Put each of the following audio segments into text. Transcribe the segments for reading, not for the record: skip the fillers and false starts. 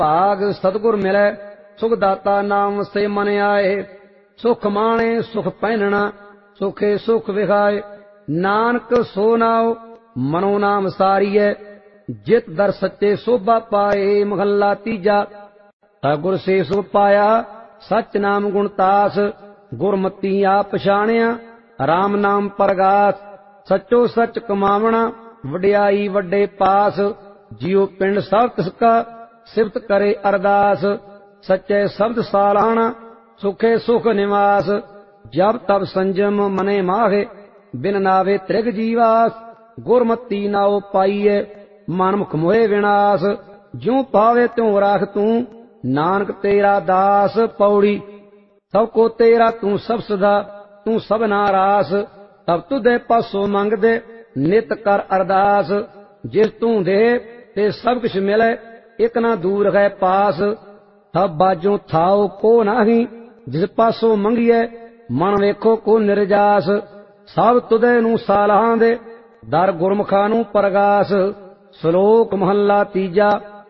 भाग सतगुर मिलै सुख दाता नाम से मन आए। सुख माणे सुख पहनना सुखे सुख विखाए। नानक सो नाव मनो नाम सारिय जित दर सच्चे शोभा पाए। महला तीजा गुर से सुख पाया सच नाम गुणतास। गुरमती आप पछाणिया राम नाम परगास। सचो सच कमावना वड्याई वड्डे पास। जियो पिंड सब तिसका सिफत करे अरदास। सच्चे शब्द सालाना सुखे सुख निवास। जब तब संजम मने माहे बिन नावे त्रिग जीवास। गुरमती नाओ पाइए मन मुख मोहे विनाश। ज्यों पावे त्यों राख तू नानक तेरा दास। पौड़ी सबको तेरा तू सब सदा तू सब नारास। तब तुदे पासों मंग दे नित कर अरदास। जिस तू दे ते सब कुछ मिले एक ना दूर है पास। तब बाजों थाओ को नाही जिस पासों मंगिए मन वेखो को निर्जास। सब तुदे नू सालां दे दर गुरमुखा नू परगास। श्लोक महला तीजा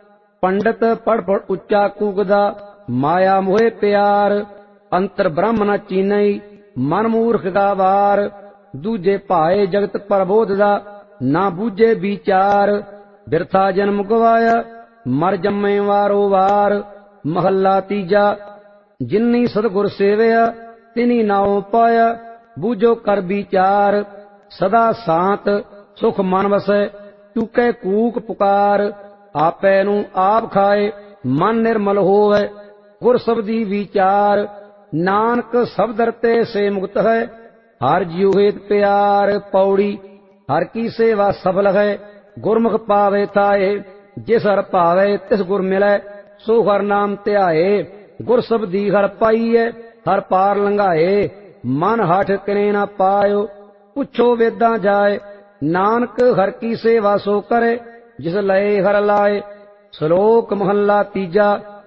पंडित पढ़ पढ़ उच्चा कूकदा माया मोहे प्यार। अंतर ब्रह्म न चीनई मन मूर्ख का वार। दूजे भाए जगत प्रबोध दा ना बूझे विचार। बिरथा जन्म गवाया मर जम्मे वारो वार। महला तीजा जिन्नी सतगुर सेवया तिनी नाओ पाया। बूझो कर विचार सदा शांत सुख मन वसै। चुके कूक पुकार आपै नू आप खाए मन निर्मल होवे। गुर शब्दी विचार नानक सब दरते से मुक्त है। हर जीव हेत प्यार। पौड़ी हर की सेवा सफल है गुरमुख पावे थाए। जिस हर पावे तिस गुर मिलै सो हर नाम ध्याए। गुर शब्दी हर पाइए हर पार लंघाए। मन हठ किने न पायो पुछो वेदां जाए। नानक हर की सेवा सो करे जिस लए हर लाए। श्लोक महला तीजा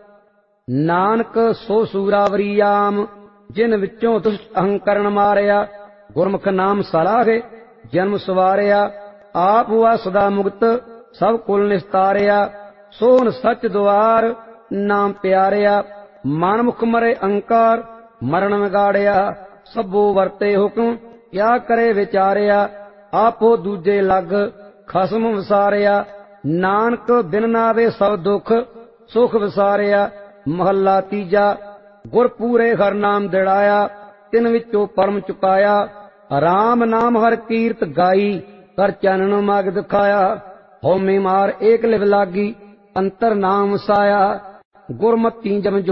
नानक सो सूरावरीयाम जिन विचों दुष्ट अहंकरण मारिया। गुरमुख नाम सलाहे जन्म सवारिया। आप हुआ सदा मुक्त सब कुल निस्तारिया। सोन सच द्वार नाम प्यारिया। मन मुख मरे अंकार मरण विगाड़िया। सबो वरते हुक्म क्या करे विचारिया। आपो दूजे लग खसम विसारिया। नानक बिन नावे सब दुख सुख विसारिया। महला तीजा गुर पूरे हर नाम दिड़ाया तिन विचों परम चुकाया। राम नाम हर कीरत गाई कर चानन मार्ग दिखाया। होमे मार एक लिव लागी अंतर नाम साया। गुरमती जम